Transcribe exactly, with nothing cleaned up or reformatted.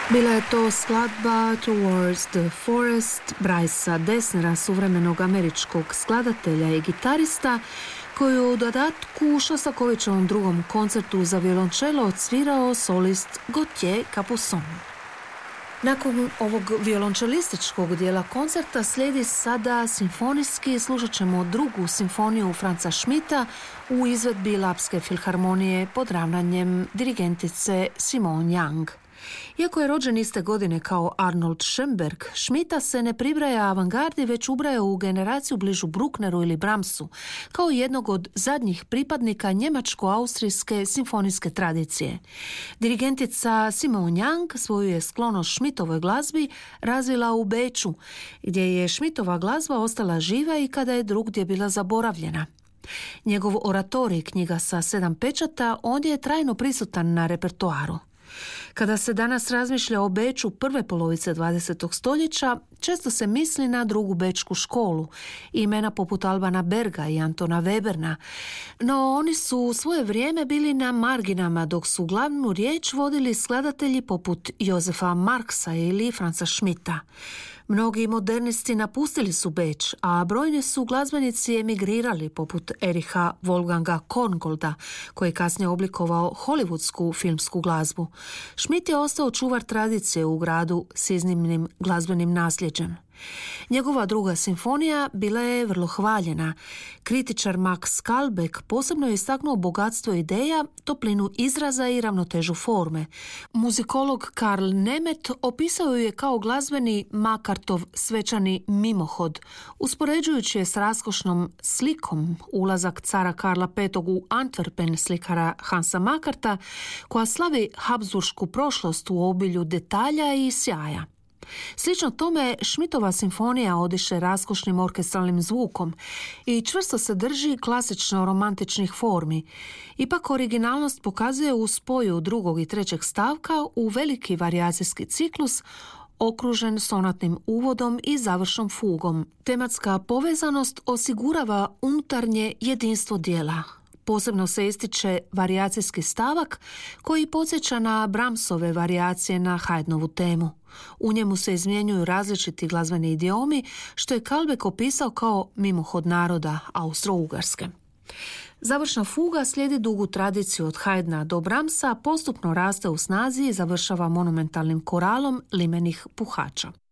Bila je to skladba Towards the Forest Brycea Dessnera, suvremenog američkog skladatelja i gitarista, koju u dodatku Šostakovićevom drugom koncertu za violončelo odsvirao solist Gauthier Capuçon. Nakon ovog violončelističkog dijela koncerta slijedi sada simfonijski, slušat ćemo drugu simfoniju Franza Schmidta u izvedbi Lapske filharmonije pod ravnanjem dirigentice Simone Young. Iako je rođen iste godine kao Arnold Schoenberg, Schmidta se ne pribraja avangardi, već ubraja u generaciju bližu Bruckneru ili Brahmsu, kao jednog od zadnjih pripadnika njemačko-austrijske simfonijske tradicije. Dirigentica Simone Young svoju je sklonost Schmidtovoj glazbi razvila u Beču, gdje je Schmidtova glazba ostala živa i kada je drugdje bila zaboravljena. Njegov oratorij, knjiga sa sedam pečata, ondje je trajno prisutan na repertoaru. Kada se danas razmišlja o Beču prve polovice dvadesetog stoljeća, često se misli na drugu bečku školu, imena poput Albana Berga i Antona Weberna, no oni su u svoje vrijeme bili na marginama, dok su glavnu riječ vodili skladatelji poput Josefa Marksa ili Franza Schmidta. Mnogi modernisti napustili su Beč, a brojni su glazbenici emigrirali poput Ericha Wolfganga Korngolda, koji je kasnije oblikovao hollywoodsku filmsku glazbu. Schmidt je ostao čuvar tradicije u gradu s iznimnim glazbenim nasljeđem. Njegova druga simfonija bila je vrlo hvaljena. Kritičar Max Kalbeck posebno je istaknuo bogatstvo ideja, toplinu izraza i ravnotežu forme. Muzikolog Karl Nemeth opisao ju je kao glazbeni Makartov svečani mimohod, uspoređujući je s raskošnom slikom ulazak cara Karla petog u Antwerpen slikara Hansa Makarta, koja slavi habsburšku prošlost u obilju detalja i sjaja. Slično tome, Schmidtova simfonija odiše raskošnim orkestralnim zvukom i čvrsto se drži klasično romantičnih formi. Ipak originalnost pokazuje u spoju drugog i trećeg stavka u veliki varijacijski ciklus, okružen sonatnim uvodom i završnom fugom. Tematska povezanost osigurava unutarnje jedinstvo dijela. Posebno se ističe varijacijski stavak koji podsjeća na Brahmsove varijacije na Haydnovu temu. U njemu se izmjenjuju različiti glazbeni idiomi, što je Kalbeck opisao kao mimohod naroda Austro-Ugarske. Završna fuga slijedi dugu tradiciju od Haydna do Brahmsa, postupno raste u snazi i završava monumentalnim koralom limenih puhača.